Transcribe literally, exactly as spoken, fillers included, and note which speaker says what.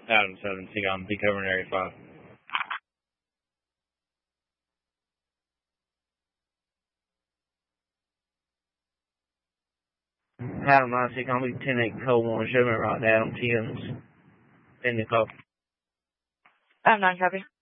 Speaker 1: Adam seven, Seagon, be covering Area five. Adam nine, Seagon, be ten eight, code one, show me right now, Adam ten, in the call.
Speaker 2: Adam nine, copy.